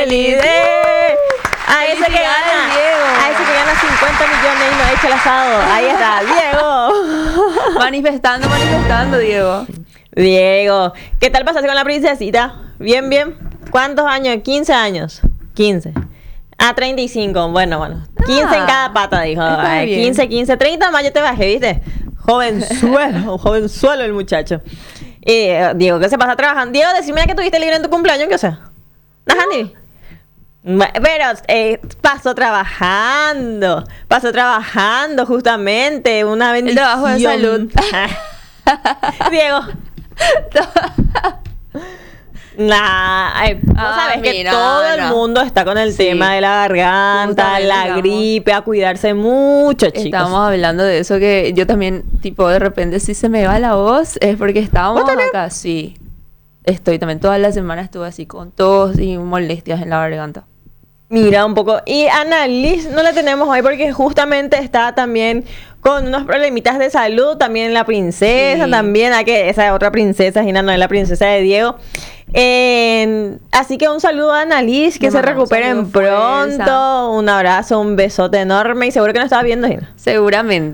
feliz. A ese que gana, Diego. a ese que gana 50 millones y no echa el asado. Ahí está, Diego. Manifestando, Diego. Diego, ¿qué tal pasaste con la princesita? Bien, bien. ¿Cuántos años? 15 años. 15. Ah, 35. Bueno. 15 en cada pata, dijo. Está Ay, bien. 15. 30 más yo te bajé, ¿viste? Jovenzuelo el muchacho. Diego, ¿qué se pasa trabajando? Diego, decime que tuviste libre en tu cumpleaños, ¿qué sea? Najani. Pero pasó trabajando justamente, una El bendición. trabajo de salud. Diego. Vos sabés que mira, todo el mundo está con el Sí. tema de la garganta, Justamente la estamos- gripe, a cuidarse mucho, chicos. Estábamos hablando de eso, que yo también, tipo, de repente si se me va la voz es porque estábamos ¿Vos tenés? acá, sí. Estoy también, toda la semana estuve así con tos y molestias en la garganta. Mira un poco. Y a Annalise no la tenemos hoy porque justamente está también con unos problemitas de salud. También la princesa, Sí. también esa otra princesa, Gina, no es la princesa de Diego. Así que un saludo a Annalise, que Le se mandamos recuperen un saludo, fuerza. pronto. Un abrazo, un besote enorme y seguro que nos estás viendo, Gina. Seguramente.